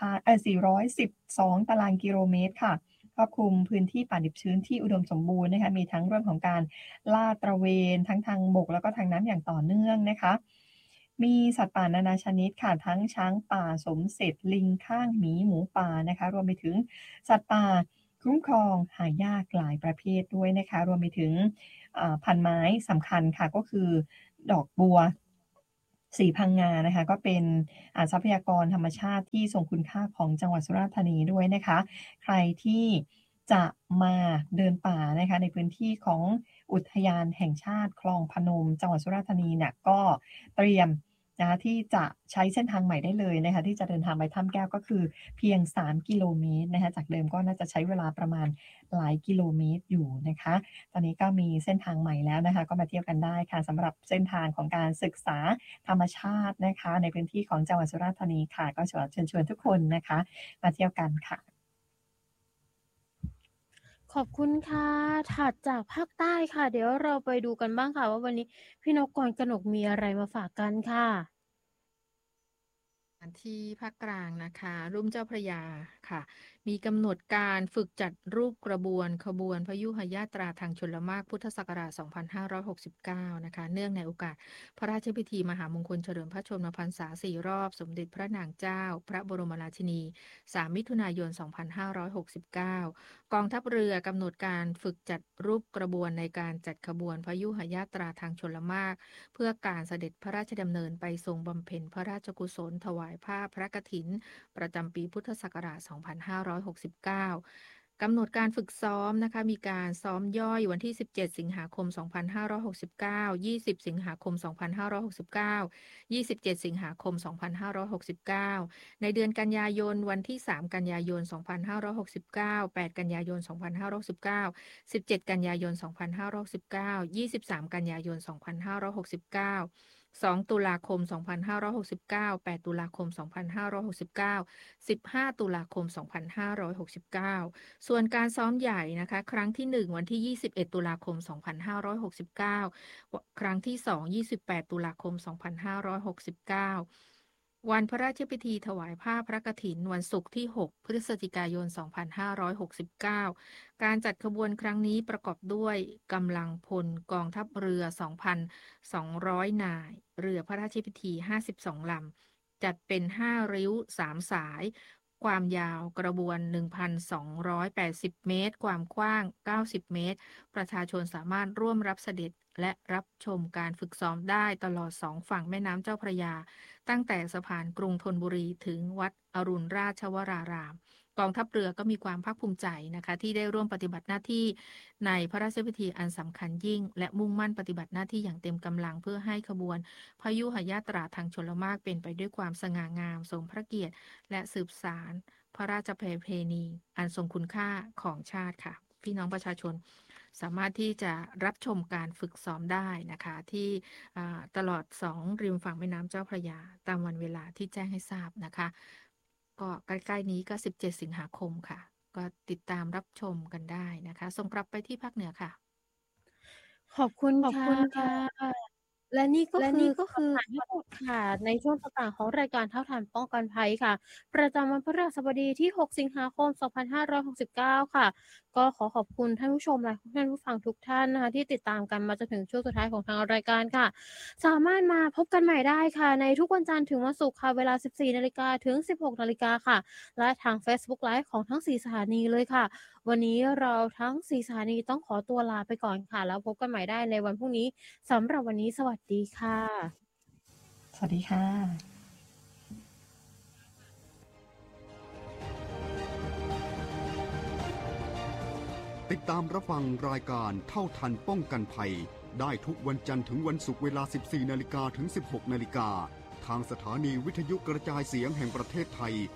412 ตารางกิโลเมตรค่ะครอบคลุมพื้นที่ป่าดิบชื้นที่อุดมสมบูรณ์นะคะมีทั้งเรื่องของการลาดตระเวนทั้งทางบกแล้วก็ทางน้ำอย่างต่อเนื่องนะคะมีสัตว์ป่านานาชนิดค่ะทั้งช้างป่าสมเสร็จลิงข้างหมีหมูป่านะคะรวมไปถึงสัตว์ป่าคุ้มครองหายากหลายประเภทด้วยนะคะรวมไปถึงพันไม้สำคัญค่ะก็คือดอกบัวสีพังงานะคะก็เป็นทรัพยากรธรรมชาติที่ทรงคุณค่าของจังหวัดสุราษฎร์ธานีด้วยนะคะใครที่จะมาเดินป่านะคะในพื้นที่ของอุทยานแห่งชาติคลองพนมจังหวัดสุราษฎร์ธานีเนี่ยก็เตรียมนะที่จะใช้เส้นทางใหม่ได้เลยนะคะที่จะเดินทางไปถ้ำแก้วก็คือเพียง3กิโลเมตรนะคะจากเดิมก็น่าจะใช้เวลาประมาณหลายกิโลเมตรอยู่นะคะตอนนี้ก็มีเส้นทางใหม่แล้วนะคะก็มาเที่ยวกันได้ค่ะสำหรับเส้นทางของการศึกษาธรรมชาตินะคะในพื้นที่ของจังหวัดสุราษฎร์ธานีค่ะก็เชิญชวนทุกคนนะคะมาเที่ยวกันค่ะขอบคุณค่ะถัดจากภาคใต้ค่ะเดี๋ยวเราไปดูกันบ้างค่ะว่าวันนี้พี่นกกรกนกมีอะไรมาฝากกันค่ะที่ภาคกลางนะคะรุ่มเจ้าพระยาค่ะมีกำหนดการฝึกจัดรูปกระบวนขบวนพยุหญาตราทางชลมารพุทธศักราช 2569 นะคะเนื่องในโอกาสพระราชพิธีมหามงคลเฉลิมพระชนมพรรษา 4 รอบสมเด็จพระนางเจ้าพระบรมราชินี 3 มิถุนายน 2569 กองทัพเรือกำหนดการฝึกจัดรูปกระบวนในการจัดขบวนพยุหญาตราทางชลมารเพื่อการเสด็จพระราชดำเนินไปทรงบำเพ็ญพระราชกุศลถวายผ้าพระกฐินประจำปีพุทธศักราช 2569 กำหนดการฝึกซ้อมนะคะมีการซ้อมย่อยวันที่ 17 สิงหาคม 2569 20 สิงหาคม 2569 27 สิงหาคม 2569 ในเดือนกันยายนวันที่ 3 กันยายน 2569 8 กันยายน 2569 17 กันยายน 2569 23 กันยายน 2569 2 ตุลาคม 2569 8 ตุลาคม 2569 15 ตุลาคม 2569 ส่วนการซ้อมใหญ่นะคะครั้งที่ 1 วันที่ 21 ตุลาคม 2569 ครั้งที่ 2 28 ตุลาคม 2569 วันพระราชพิธีถวายผ้าพระกฐินวันศุกร์ที่ 6 พฤศจิกายน 2569 การจัดขบวนครั้งนี้ประกอบด้วยกำลังพลกองทัพเรือ 2,200 นายเรือพระราชพิธี 52 ลำจัดเป็น5ริ้ว3สายความยาวกระบวน 1,280 เมตรความกว้าง90 เมตรประชาชนสามารถร่วมรับเสด็จและรับชมการฝึกซ้อมได้ตลอด2ฝั่งแม่น้ำเจ้าพระยาตั้งแต่สะพานกรุงธนบุรีถึงวัดอรุณราชวรารามกองทัพเรือก็มีความภาคภูมิใจนะคะที่ได้ร่วมปฏิบัติหน้าที่ในพระราชพิธีอันสำคัญยิ่งและมุ่งมั่นปฏิบัติหน้าที่อย่างเต็มกำลังเพื่อให้ขบวนพยุหยาตราทางชลมารเป็นไปด้วยความสง่างามสมพระเกียรติและสืบสานพระราชประเพณีอันทรงคุณค่าของชาติค่ะพี่น้องประชาชนสามารถที่จะรับชมการฝึกซ้อมได้นะคะที่ตลอด2ริมฝั่งแม่น้ำเจ้าพระยาตามวันเวลาที่แจ้งให้ทราบนะคะก็ใกล้ๆนี้ก็17 สิงหาคมค่ะก็ติดตามรับชมกันได้นะคะส่งกลับไปที่ภาคเหนือค่ะขอบคุณค่ะและนี่ก็คือทั้งหมดค่ะในช่วงต่างๆของรายการเท่าทันป้องกันภัยค่ะประจำวันพฤหัสบดีที่6 สิงหาคม 2569 ค่ะก็ขอขอบคุณท่านผู้ชมและท่านผู้ฟังทุกท่านนะคะที่ติดตามกันมาจนถึงช่วงสุดท้ายของทางรายการค่ะสามารถมาพบกันใหม่ได้ค่ะในทุกวันจันทร์ถึงวันศุกร์ค่ะเวลา 14 นาฬิกาถึง 16 นาฬิกาค่ะและทาง Facebook Live ของทั้ง4สถานีเลยค่ะวันนี้เราทั้ง4สถานีต้องขอตัวลาไปก่อนค่ะแล้วพบกันใหม่ได้ในวันพรุ่งนี้สำหรับวันนี้สวัสดีค่ะสวัสดีค่ะติดตามรับฟังรายการเท่าทันป้องกันภัยได้ทุกวันจันทร์ถึงวันศุกร์เวลา 14 นาฬิกาถึง 16 นาฬิกาทางสถานีวิทยุกระจายเสียงแห่งประเทศไทย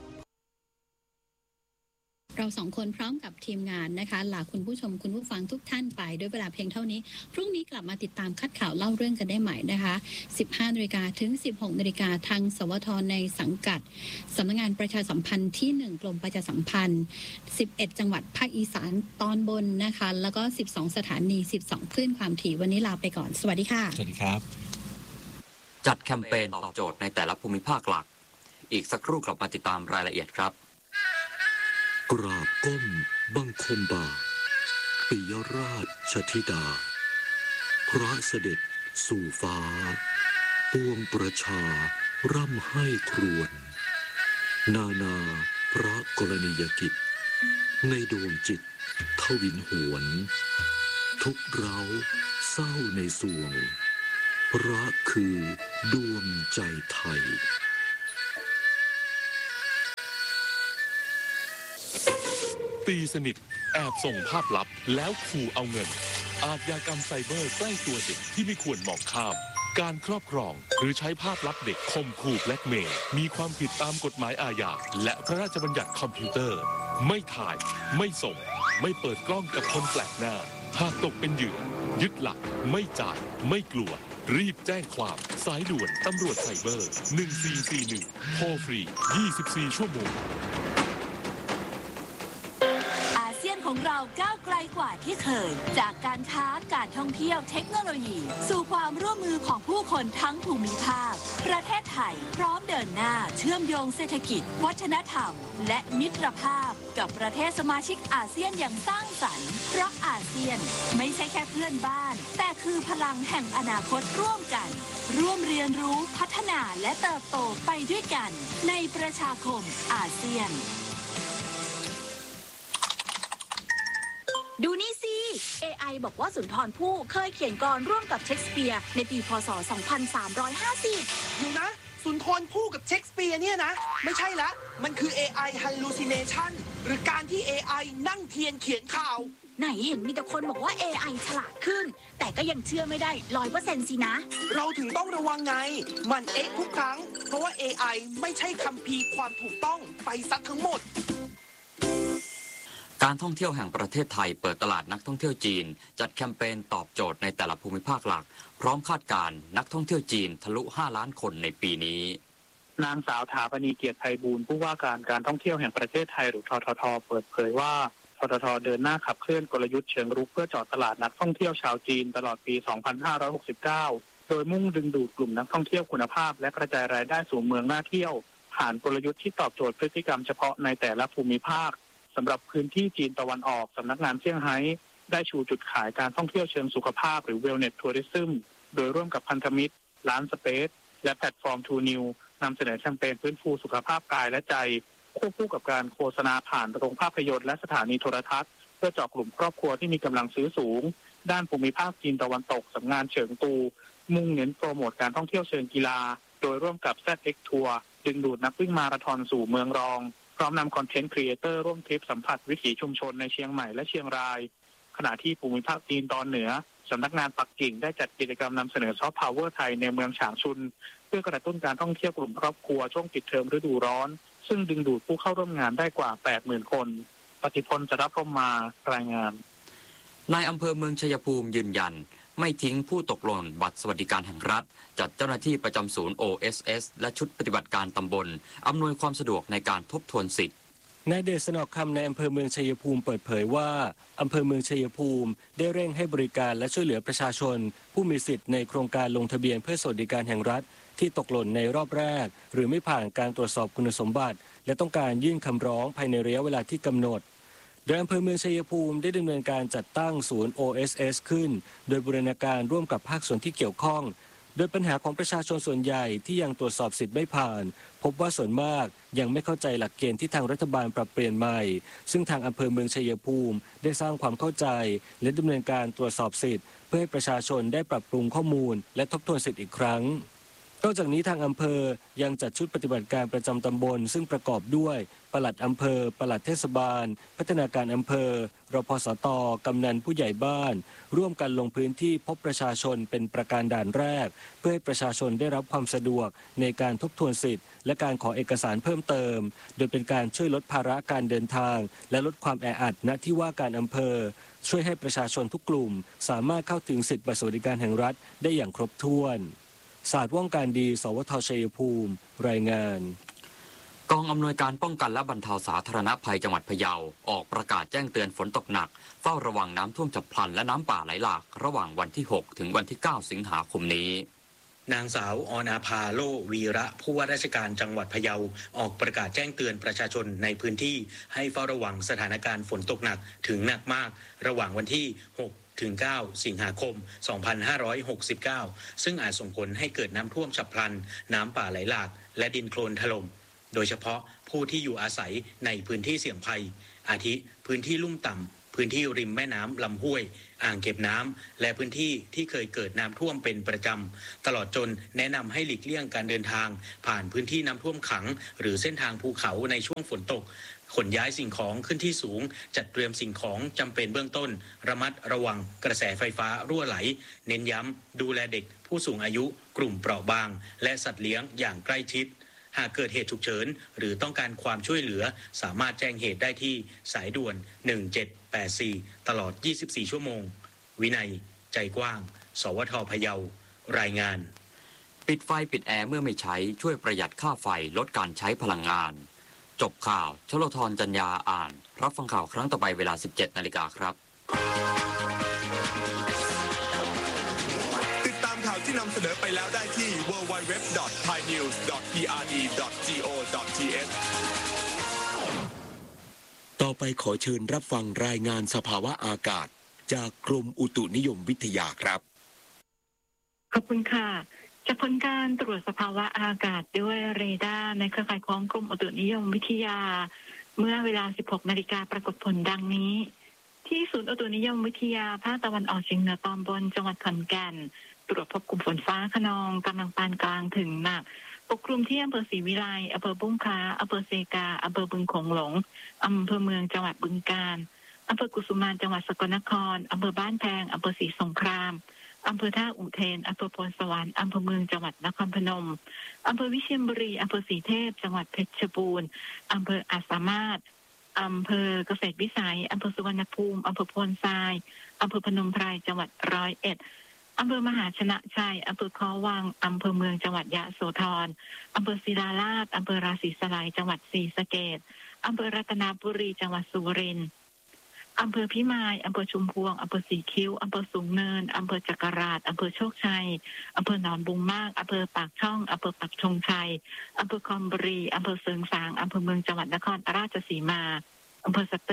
เรา2คนพร้อมกับทีมงานนะคะลาคุณผู้ชมคุณผู้ฟังทุกท่านไปด้วยเวลาเพียงเท่านี้พรุ่งนี้กลับมาติดตามคัดข่าวเล่าเรื่องกันได้ใหม่นะคะ 15 นาฬิกาถึง 16 นาฬิกาทางสวทในสังกัดสำนักงานประชาสัมพันธ์ที่1กรมประชาสัมพันธ์11จังหวัดภาคอีสานตอนบนนะคะแล้วก็12สถานี12คลื่นความถี่วันนี้ลาไปก่อนสวัสดีค่ะสวัสดีครับจัดแคมเปญตอบโจทย์ในแต่ละภูมิภาคหลักอีกสักครู่กลับมาติดตามรายละเอียดครับกราบก้มบังคมบาทปิยราชธิดาพระเสด็จสู่ฟ้าปวงประชาร่ำให้ครวญนานาพระกรณียกิจในดวงจิตทวินหวนทุกเร้าเศร้าในสวงพระคือดวงใจไทยตีสนิทแอบส่งภาพลับแล้วขู่เอาเงินอาชญากรรมไซเบอร์ใกล้ตัวเด็กที่ไม่ควรมองข้ามการครอบครองหรือใช้ภาพลับเด็กข่มขู่แบล็กเมย์มีความผิดตามกฎหมายอาญาและพระราชบัญญัติคอมพิวเตอร์ไม่ถ่ายไม่ส่งไม่เปิดกล้องกับคนแปลกหน้าหากตกเป็นเหยื่อยึดหลักไม่จ่ายไม่กลัวรีบแจ้งความสายด่วนตำรวจไซเบอร์1441โทรฟรี24ชั่วโมงของเราก้าวไกลกว่าที่เคยจากการค้าการท่องเที่ยวเทคโนโลยีสู่ความร่วมมือของผู้คนทั้งภูมิภาคประเทศไทยพร้อมเดินหน้าเชื่อมโยงเศรษฐกิจวัฒนธรรมและมิตรภาพกับประเทศสมาชิกอาเซียนอย่างสร้างสรรค์เพราะอาเซียนไม่ใช่แค่เพื่อนบ้านแต่คือพลังแห่งอนาคตร่วมกันร่วมเรียนรู้พัฒนาและเติบโตไปด้วยกันในประชาคมอาเซียนดูนี่สิ AI บอกว่าสุนทรภู่เคยเขียนกลอนร่วมกับเชคสเปียร์ในปีพ.ศ. 2350 อยู่นะสุนทรภู่กับเชคสเปียร์เนี่ยนะไม่ใช่ละมันคือ AI hallucination หรือการที่ AI นั่งเทียนเขียนข่าวไหนเห็นมีแต่คนบอกว่า AI ฉลาดขึ้นแต่ก็ยังเชื่อไม่ได้ 100% สินะเราถึงต้องระวังไงมันทุกครั้งเพราะว่า AI ไม่ใช่คัมภีร์ความถูกต้องไปซะทั้งหมดการท่องเที่ยวแห่งประเทศไทยเปิดตลาดนักท่องเที่ยวจีนจัดแคมเปญตอบโจทย์ในแต่ละภูมิภาคหลักพร้อมคาดการณ์นักท่องเที่ยวจีนทะลุ5 ล้านคนในปีนี้นางสาวถาปณีเกียรติไพบูลย์ผู้ว่าการท่องเที่ยวแห่งประเทศไทยหรือททท.เปิดเผยว่าททท.เดินหน้าขับเคลื่อนกลยุทธ์เชิงรุกเพื่อเจาะตลาดนักท่องเที่ยวชาวจีนตลอดปี 2569 โดยมุ่งดึงดูดกลุ่มนักท่องเที่ยวคุณภาพและกระจายรายได้สู่เมืองน่าเที่ยวผ่านกลยุทธ์ที่ตอบโจทย์พฤติกรรมเฉพาะในแต่ละภูมิภาคสำหรับพื้นที่จีนตะวันออกสำนักงานเซี่ยงไฮ้ได้ชูจุดขายการท่องเที่ยวเชิงสุขภาพหรือ Wellness Tourism โดยร่วมกับพันธมิตรร้านสเปซและแพลตฟอร์ม Two New นำเสนอแคมเปญฟื้นฟูสุขภาพกายและใจควบคู่กับการโฆษณาผ่านโรงภาพยนตร์และสถานีโทรทัศน์เพื่อเจาะกลุ่มครอบครัวที่มีกำลังซื้อสูงด้านภูมิภาคจีนตะวันตกสำนักงานเฉิงตูมุ่งเน้นโปรโมทการท่องเที่ยวเชิงกีฬาโดยร่วมกับ ZX Tour ดึงดูดนักวิ่งมาราธอนสู่เมืองรองพร้อมนำคอนเทนต์ครีเอเตอร์ร่วมทริปสัมผัสวิถีชุมชนในเชียงใหม่และเชียงรายขณะที่ภูมิภาคจีนตอนเหนือสำนักงานปักกิ่งได้จัดกิจกรรมนำเสนอซอฟต์พาวเวอร์ไทยในเมืองฉางชุนเพื่อกระตุ้นการท่องเที่ยวกลุ่มครอบครัวช่วงปิดเทอมฤดูร้อนซึ่งดึงดูดผู้เข้าร่วมงานได้กว่า 80,000 คนปฏิพลจะรับพรมารายงานนายอำเภอเมืองชัยภูมิยืนยันไม่ทิ้งผู้ตกหล่นบัตรสวัสดิการแห่งรัฐจัดเจ้าหน้าที่ประจำศูนย์ OSS และชุดปฏิบัติการตำบลอำนวยความสะดวกในการทบทวนสิทธิ์นายเดชสนอกคำในอำเภอเมืองชัยภูมิเปิดเผยว่าอำเภอเมืองชัยภูมิได้เร่งให้บริการและช่วยเหลือประชาชนผู้มีสิทธิ์ในโครงการลงทะเบียนเพื่อสวัสดิการแห่งรัฐที่ตกหล่นในรอบแรกหรือไม่ผ่านการตรวจสอบคุณสมบัติและต้องการยื่นคำร้องภายในระยะเวลาที่กำหนดโดยอำเภอเมืองชัยภูมิได้ดำเนินการจัดตั้งศูนย์ OSS ขึ้นโดยบูรณาการร่วมกับภาคส่วนที่เกี่ยวข้องโดยปัญหาของประชาชนส่วนใหญ่ที่ยังตรวจสอบสิทธิ์ไม่ผ่านพบว่าส่วนมากยังไม่เข้าใจหลักเกณฑ์ที่ทางรัฐบาลปรับเปลี่ยนใหม่ซึ่งทางอำเภอเมืองชัยภูมิได้สร้างความเข้าใจและดำเนินการตรวจสอบสิทธิ์เพื่อให้ประชาชนได้ปรับปรุงข้อมูลและทบทวนสิทธิ์อีกครั้งนอกจากนี้ทางอำเภอยังจัดชุดปฏิบัติการประจำตำบลซึ่งประกอบด้วยปลัดอำเภอปลัดเทศบาลพัฒนาการอำเภอรพสต.กำนันผู้ใหญ่บ้านร่วมกันลงพื้นที่พบประชาชนเป็นประการด่านแรกเพื่อให้ประชาชนได้รับความสะดวกในการทบทวนสิทธิ์และการขอเอกสารเพิ่มเติมโดยเป็นการช่วยลดภาระการเดินทางและลดความแออัดณที่ว่าการอำเภอช่วยให้ประชาชนทุกกลุ่มสามารถเข้าถึงสิทธิบัตรสวัสดิการแห่งรัฐได้อย่างครบถ้วนศาสตร์ว่องการดีสวทชัยภูมิรายงานกองอำนวยการป้องกันและบรรเทาสาธารณภัยจังหวัดพะเยาออกประกาศแจ้งเตือนฝนตกหนักเฝ้าระวังน้ำท่วมฉับพลันและน้ำป่าไหลหลากระหว่างวันที่ 6 ถึงวันที่ 9 สิงหาคมนี้นางสาวอนาภาโลวีระผู้ว่าราชการจังหวัดพะเยาออกประกาศแจ้งเตือนประชาชนในพื้นที่ให้เฝ้าระวังสถานการณ์ฝนตกหนักถึงหนักมากระหว่างวันที่ 6 ถึง 9 สิงหาคม 2569 ซึ่งอาจส่งผลให้เกิดน้ำท่วมฉับพลันน้ำป่าไหลหลากและดินโคลนถล่มโดยเฉพาะผู้ที่อยู่อาศัยในพื้นที่เสี่ยงภัยอาทิพื้นที่ลุ่มต่ำพื้นที่ริมแม่น้ำลำห้วยอ่างเก็บน้ำและพื้นที่ที่เคยเกิดน้ำท่วมเป็นประจำตลอดจนแนะนำให้หลีกเลี่ยงการเดินทางผ่านพื้นที่น้ำท่วมขังหรือเส้นทางภูเขาในช่วงฝนตกขนย้ายสิ่งของขึ้นที่สูงจัดเตรียมสิ่งของจำเป็นเบื้องต้นระมัดระวังกระแสไฟฟ้ารั่วไหลเน้นย้ำดูแลเด็กผู้สูงอายุกลุ่มเปราะบางและสัตว์เลี้ยงอย่างใกล้ชิดหากเกิดเหตุฉุกเฉินหรือต้องการความช่วยเหลือสามารถแจ้งเหตุได้ที่สายด่วน1784ตลอด24ชั่วโมงวินัยใจกว้างสวทพะเยารายงานปิดไฟปิดแอร์เมื่อไม่ใช้ช่วยประหยัดค่าไฟลดการใช้พลังงานจบข่าวชลธรจัญญาอ่านรับฟังข่าวครั้งต่อไปเวลา 17:00 น.ครับติดตามข่าวที่นำเสนอไปแล้วได้ที่ www.thainews.prd.go.th ต่อไปขอเชิญรับฟังรายงานสภาวะอากาศจากกรมอุตุนิยมวิทยาครับขอบคุณค่ะจากผลการตรวจสภาวะอากาศด้วยเรดาร์ในเครือข่ายของกรมอุตุนิยมวิทยาเมื่อเวลา 16:00 น.ปรากฏผลดังนี้ที่ศูนย์อุตุนิยมวิทยาภาคตะวันออกเฉียงเหนือตอนบนจังหวัดขอนแก่นตรวจพบกลุ่มฝนฟ้าคะนองกำลังปานกลางถึงหนักปกคลุมที่อำเภอศรีวิไลอำเภอบุ้งค้าอำเภอเซกาอำเภอบึงโขงหลงอำเภอเมืองจังหวัดบึงกาฬอำเภอกุสุมานจังหวัดสกลนครอำเภอบ้านแพงอำเภอศรีสงครามอำเภอท่าอุเทนอำเภอโพนสวรรค์อำเภอเมืองจังหวัดนครพนมอำเภอวิเชียรบุรีอำเภอศรีเทพจังหวัดเพชรบูรณ์อำเภออาจสามารถอำเภอเกษตรวิสัยอำเภอสุวรรณภูมิอำเภอโพนทรายอำเภอพนมไพรจังหวัด101อำเภอมหาชนะชัยอำเภอคอวังอำเภอเมืองจังหวัดยะโสธรอำเภอศิลาลาดอำเภอราศีสไลจังหวัดศรีสะเกษอำเภอรัตนบุรีจังหวัดสุรินทร์อำเภอพิมายอำเภอชุมพวงอำเภอสีคิ้วอำเภอสูงเนินอำเภอจักราชอำเภอโชคชัยอำเภอหนองบุงมากอำเภอปากช่องอำเภอปักธงชัยอำเภอคอมบุรีอำเภอเสริงสางอำเภอเมืองจังหวัดนครราชสีมาอำเภอสตึก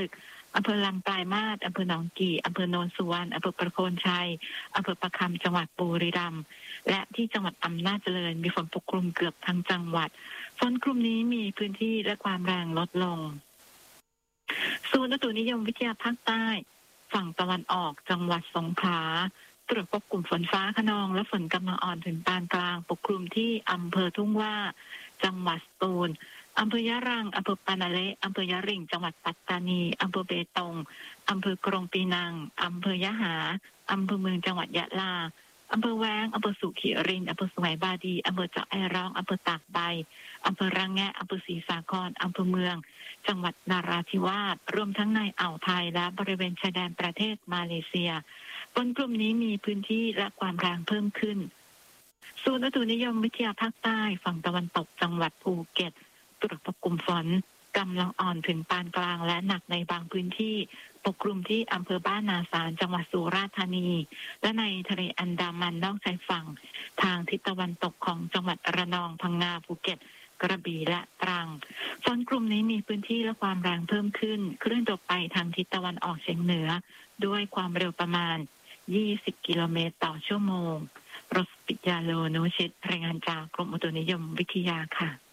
อำเภอลำปลายมาศอำเภอหนองกี่อำเภอโนนสุวรรณอำเภอประโคนชัยอำเภอประคำจังหวัดบุรีรัมย์และที่จังหวัดอำนาจเจริญมีฝนปกคลุมเกือบทั้งจังหวัดฝนกลุ่มนี้มีพื้นที่และความแรงลดลงศูนย์อุตุนิยมวิทยาภาคใต้ฝั่งตะวันออกจังหวัดสงขลาตรวจพบกลุ่มฝนฟ้าคะนองและฝนกำลังอ่อนถึงปานกลางปกคลุมที่อำเภอทุ่งว่าจังหวัดสตูลอำเภอยะรังอำเภอปานาเละอำเภอยะริงจังหวัดปัตตานีอำเภอเบตงอำเภอกรงปีนังอำเภอยะหาอำเภอเมืองจังหวัดยะลาอำเภอแว้งอำเภอสุขีรินอำเภอสุไหงบาดีอำเภอเจาะไอร้องอำเภอตากใบอำเภอระแงะอำเภอศรีสาครอำเภอเมืองจังหวัดนราธิวาสรวมทั้งในอ่าวไทยและบริเวณชายแดนประเทศมาเลเซียฝนกลุ่มนี้มีพื้นที่และความแรงเพิ่มขึ้นศูนย์อุตุนิยมวิทยาภาคใต้ฝั่งตะวันตกจังหวัดภูเก็ตตรวจพบกลุ่มฝนกำลังอ่อนถึงปานกลางและหนักในบางพื้นที่ปกคลุมที่อำเภอบ้านนาสารจังหวัดสุราษฎร์ธานีและในทะเลอันดามันนอกชายฝั่งทางทิศตะวันตกของจังหวัดระนองพังงาภูเก็ตกระบี่และตรังฝนกลุ่มนี้มีพื้นที่และความแรงเพิ่มขึ้นเคลื่อนตัวไปทางทิศตะวันออกเฉียงเหนือด้วยความเร็วประมาณ20 กิโลเมตรต่อชั่วโมงรสปิยาโลนุชิตรายงานจากกรมอุตุนิยมวิทยาค่ะ